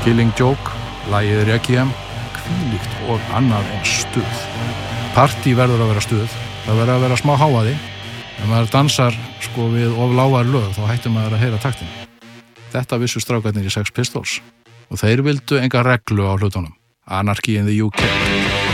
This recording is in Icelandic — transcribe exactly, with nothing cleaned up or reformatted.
Killing Joke, lagið Requiem, hvílíkt og annað en stuð. Partí verður að vera stuð, það verður að vera smá háaði. Ef maður dansar sko við of lágar lög þá hættir maður að heyra taktin. Þetta vissu strákarnir í Sex Pistols og þeir vildu enga reglu á hlutunum. Anarchy in the U K.